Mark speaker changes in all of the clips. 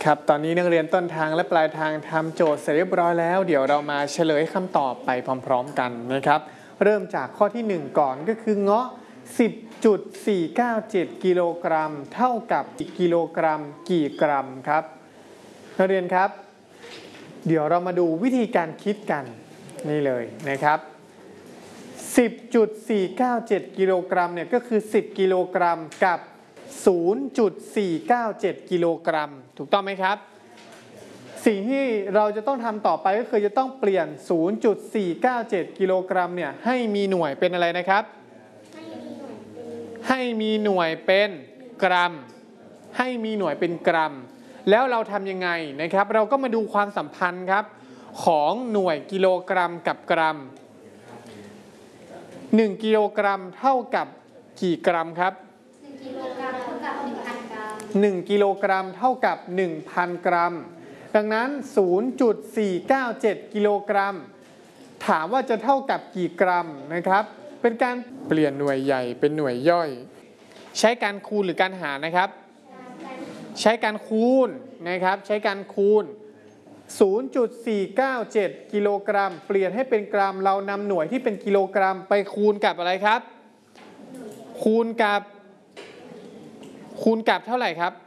Speaker 1: ครับตอนนี้นักเรียนต้นทางและปลายทางทำโจทย์เสร็จเรียบร้อยแล้วเดี๋ยวเรามาเฉลยคำตอบไปพร้อมๆกันนะครับเริ่มจากข้อที่1ก่อนก็คือเงาะ 10.497 กิโลกรัมเท่ากับกิโลกรัมกี่กรัมครับนักเรียนครับเดี๋ยวเรามาดูวิธีการคิดกันนี่เลยนะครับ 10.497 กิโลกรัมเนี่ยก็คือ10กิโลกรัมกับ 0.497 กิโลกรัมถูกต้องไหมครับสิ่งที่เราจะต้องทำต่อไปก็คือจะต้องเปลี่ยน 0.497 กิโลกรัมเนี่ยให้มีหน่วยเป็นอะไรนะครับให้มีหน่วยเป็นกรัมให้มีหน่วยเป็นกรัมแล้วเราทำยังไงนะครับเราก็มาดูความสัมพันธ์ครับของหน่วยกิโลกรัมกับกรัม1กิโลกรัมเท่ากับกี่กรัมครับ1กิโลกรัมเท่ากับ 1,000 กรัม1กิโลกรัมเท่ากับ 1,000 กรัมดังนั้น 0.497 กิโลกรัมถามว่าจะเท่ากับกี่กรัมนะครับเป็นการเปลี่ยนหน่วยใหญ่เป็นหน่วยย่อยใช้การคูณหรือการหารนะครับใช้การคูณนะครับใช้การคูณ 0.497 กิโลกรัมเปลี่ยนให้เป็นกรัมเรานำหน่วยที่เป็นกิโลกรัมไปคูณกับอะไรครับคูณกับเท่าไหร่ครับ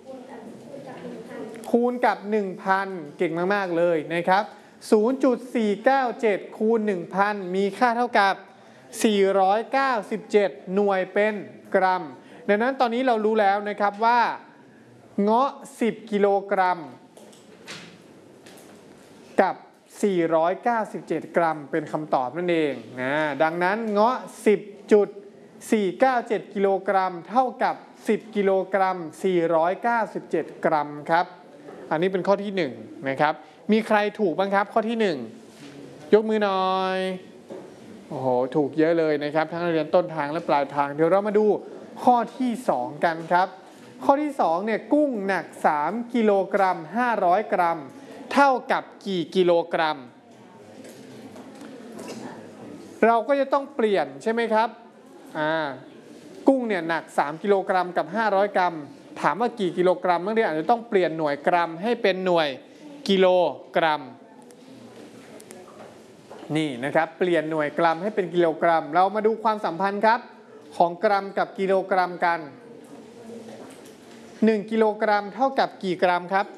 Speaker 1: คูณกับ 1,000 เก่งมากๆเลยนะครับ 0.497 คูณ 1,000 มีค่าเท่ากับ 497 หน่วยเป็นกรัมดังนั้นตอนนี้เรารู้แล้วนะครับว่าเงาะ10กิโลกรัมกับ 497 กรัมเป็นคำตอบนั่นเองนะดังนั้นเงาะ 10.497 กิโลกรัมเท่ากับ10กิโลกรัม497 กรัมครับอันนี้เป็นข้อที่1นะครับมีใครถูกบ้างครับข้อที่1ยกมือหน่อยโอ้โหถูกเยอะเลยนะครับทั้งนักเรียนต้นทางและปลายทางเดี๋ยวเรามาดูข้อที่2กันครับข้อที่2เนี่ยกุ้งหนัก3กิโลกรัม500 กรัมเท่ากับกี่กิโลกรัมเราก็จะต้องเปลี่ยนใช่ไหมครับกุ้งเนี่ยหนัก3กิโลกรัมกับ500 กรัมถามว่ากี่กิโลกรัมนักเรียนอาจจะต้องเปลี่ยนหน่วยกรัมให้เป็นหน่วยกิโลกรัมนี่นะครับเปลี่ยนหน่วยกรัมให้เป็นกิโลกรัมเรามาดูความสัมพันธ์ครับของกรัมกับกิโลกรัมกัน1กิโลกรัมเท่ากับกี่กรัมครับ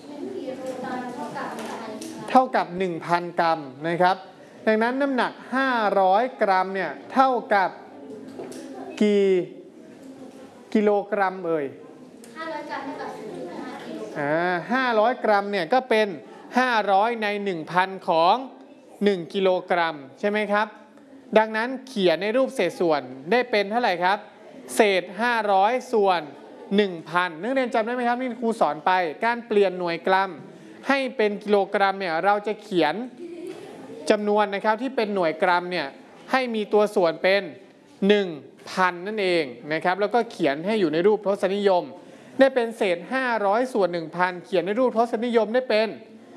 Speaker 1: เท่ากับ 1,000 กรัมนะครับดังนั้นน้ำหนัก500 กรัมเนี่ยเท่ากับกี่กิโลกรัมเอ่ย500 กรัมเท่ากับ 0.5 กิโลกรัม500 กรัมเนี่ยก็เป็น500ใน 1,000 ของ1กิโลกรัมใช่ไหมครับดังนั้นเขียนในรูปเศษส่วนได้เป็นเท่าไหร่ครับเศษ500ส่วน 1,000 นักเรียนจำได้ไหมครับที่ครูสอนไปการเปลี่ยนหน่วยกรัมให้เป็นกิโลกรัมเนี่ยเราจะเขียนจำนวนนะครับที่เป็นหน่วยกรัมเนี่ยให้มีตัวส่วนเป็น 1,000 นั่นเองนะครับแล้วก็เขียนให้อยู่ในรูปทศนิยมได้เป็นเศษ500ส่วน 1,000 เขียนในรูปทศนิยมได้เป็น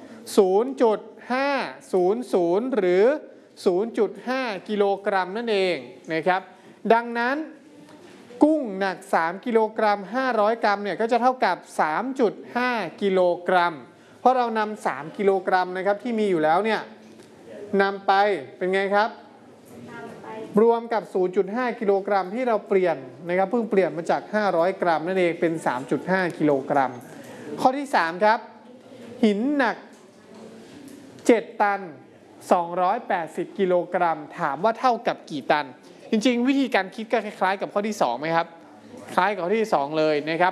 Speaker 1: 0.500 หรือ 0.5 กิโลกรัมนั่นเองนะครับดังนั้นกุ้งหนัก3กิโลกรัม500 กรัมเนี่ยก็จะเท่ากับ 3.5 กิโลกรัมเพราะเรานำ3กิโลกรัมนะครับที่มีอยู่แล้วเนี่ยนำไปเป็นไงครับรวมกับ 0.5 กิโลกรัมที่เราเปลี่ยนนะครับเพิ่งเปลี่ยนมาจาก500 กรัมนั่นเองเป็น 3.5 กิโลกรัมข้อที่3ครับหินหนัก7 ตัน280 กิโลกรัมถามว่าเท่ากับกี่ตันจริงๆวิธีการคิดก็คล้ายๆกับข้อที่2ไหมครับคล้ายกับข้อที่2เลยนะครับ